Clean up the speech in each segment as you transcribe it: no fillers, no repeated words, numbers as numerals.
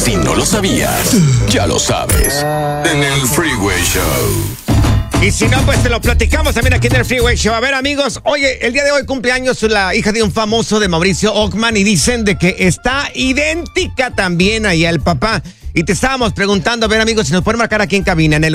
Si no lo sabías, ya lo sabes. En el Freeway Show. Y si no, pues te lo platicamos también aquí en el Freeway Show. A ver, amigos, oye, el día de hoy cumpleaños la hija de un famoso de Mauricio Ockman y dicen de que está idéntica también ahí al papá. Y te estábamos preguntando, a ver, amigos, si nos pueden marcar aquí en cabina en el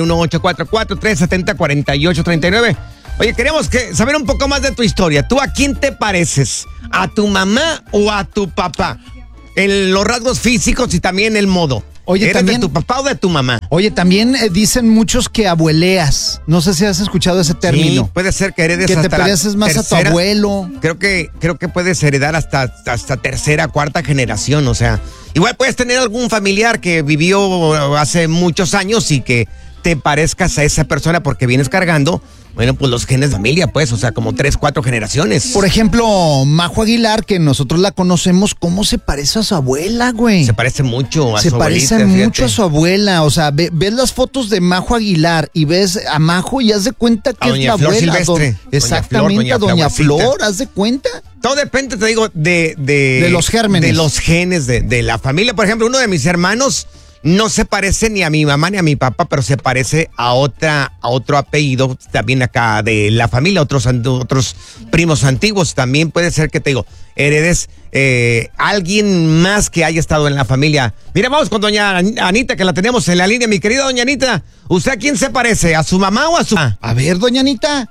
1844-370-4839. Oye, queremos saber un poco más de tu historia. ¿Tú a quién te pareces? ¿A tu mamá o a tu papá? En los rasgos físicos y también el modo. Oye, ¿eres también, de tu papá o de tu mamá? Oye, también dicen muchos que abueleas. No sé si has escuchado ese término. Sí, puede ser que heredes que hasta te pareces más tercera, a tu abuelo. Creo que puedes heredar hasta tercera, cuarta generación. O sea, igual puedes tener algún familiar que vivió hace muchos años y que te parezcas a esa persona porque vienes cargando, bueno, pues los genes de familia, pues, o sea, como 3, 4 generaciones. Por ejemplo, Majo Aguilar, que nosotros la conocemos, ¿cómo se parece a su abuela, güey? Se parece mucho a su abuelita. Se parece mucho a su abuela, o sea, ves las fotos de Majo Aguilar y ves a Majo y haz de cuenta que es la abuela. Silvestre. Exactamente, a Doña Flor, haz de cuenta. Todo depende, te digo, de los gérmenes. De los genes de la familia. Por ejemplo, uno de mis hermanos no se parece ni a mi mamá ni a mi papá, pero se parece a otro apellido también acá de la familia, otros primos antiguos. También puede ser que, te digo, heredes alguien más que haya estado en la familia. Mira, vamos con doña Anita, que la tenemos en la línea. Mi querida doña Anita, ¿usted a quién se parece? ¿A su mamá o a su...? A ver, doña Anita.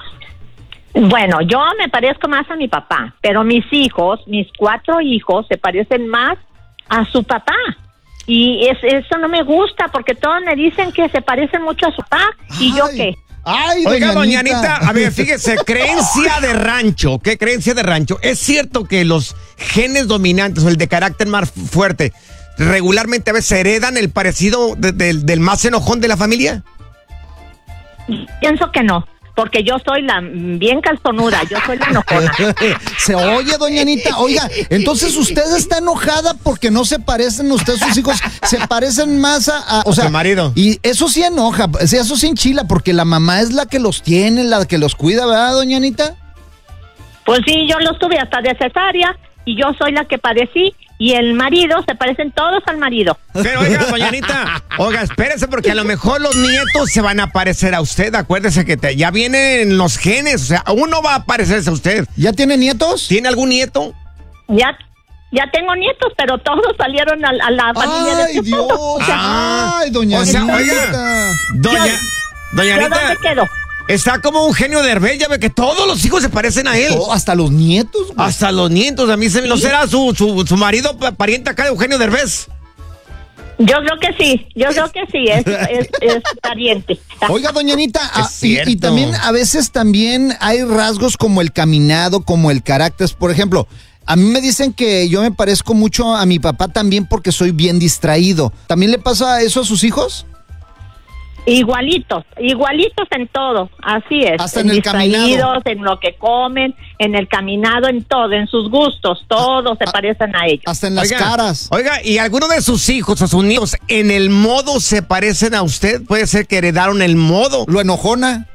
Bueno, yo me parezco más a mi papá, pero mis 4 hijos, se parecen más a su papá. Y eso no me gusta porque todos me dicen que se parecen mucho a su papá. ¿Y yo qué? Ay, oiga, doña Anita, a ver, fíjese, creencia de rancho. ¿Qué creencia de rancho? ¿Es cierto que los genes dominantes o el de carácter más fuerte regularmente a veces heredan el parecido del más enojón de la familia? Pienso que no. Porque yo soy la bien calzonuda, yo soy la enojona. Se oye, doña Anita. Oiga, entonces usted está enojada porque no se parecen usted, sus hijos, se parecen más o sea, su marido. Y eso sí enoja, eso sí enchila, porque la mamá es la que los tiene, la que los cuida, ¿verdad, doña Anita? Pues sí, yo los tuve hasta de cesárea y yo soy la que padecí. Y el marido, se parecen todos al marido. Pero oiga, doña Anita, oiga, espérese porque a lo mejor los nietos se van a parecer a usted. Acuérdese que ya vienen los genes, o sea, uno va a parecerse a usted. ¿Ya tiene nietos? ¿Tiene algún nieto? Ya tengo nietos, pero todos salieron a la familia de Dios. O sea, ay, doña Anita. Oiga, doña Anita. ¿Dónde quedo? Está como un genio de Derbez, ya ve que todos los hijos se parecen a él. Hasta los nietos, güey. Hasta los nietos, a mí ¿no será su marido pariente acá de Eugenio Derbez? Yo creo que sí, es pariente. Oiga, doña Anita, y también a veces también hay rasgos como el caminado, como el carácter. Por ejemplo, a mí me dicen que yo me parezco mucho a mi papá también porque soy bien distraído. ¿También le pasa eso a sus hijos? Igualitos en todo, así es. Hasta en el caminado. En lo que comen, en el caminado, en todo, en sus gustos, todos se parecen a ellos. Hasta en las caras. Oiga, ¿y alguno de sus hijos o sus nietos en el modo se parecen a usted? Puede ser que heredaron el modo. ¿Lo enojona?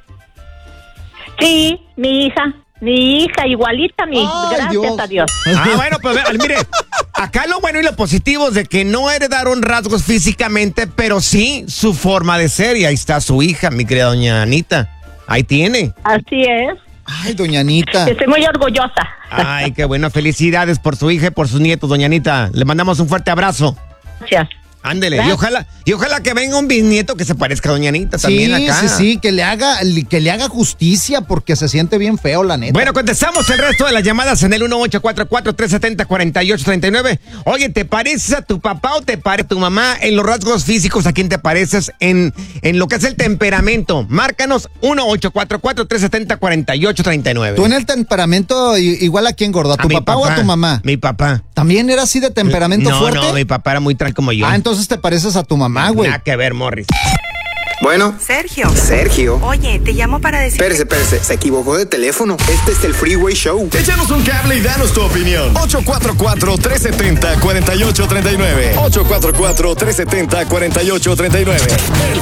Sí, mi hija igualita a mí, gracias Dios. a Dios. Bueno, pues mire, acá lo bueno y lo positivo es de que no heredaron rasgos físicamente, pero sí su forma de ser. Y ahí está su hija, mi querida doña Anita. Ahí tiene. Así es. Ay, doña Anita. Estoy muy orgullosa. Ay, qué bueno. Felicidades por su hija y por sus nietos, doña Anita. Le mandamos un fuerte abrazo. Gracias. Ándele, y ojalá que venga un bisnieto que se parezca a doña Anita también acá. Sí, que le haga justicia porque se siente bien feo, la neta. Bueno, contestamos el resto de las llamadas en el 1844-370-4839. Oye, ¿te pareces a tu papá o te parece a tu mamá en los rasgos físicos? ¿A quién te pareces en lo que es el temperamento? Márcanos 1844-370-4839. ¿Tú en el temperamento igual a quién, gordo? ¿A tu papá o a tu mamá? Mi papá. ¿También era así de temperamento fuerte? No, mi papá era muy tranquilo como yo. Entonces te pareces a tu mamá, güey. Nada que ver, Morris. Bueno. Sergio. Oye, te llamo para decir... Espérese. Se equivocó de teléfono. Este es el Freeway Show. Échanos un cable y danos tu opinión. 844-370-4839. 844-370-4839.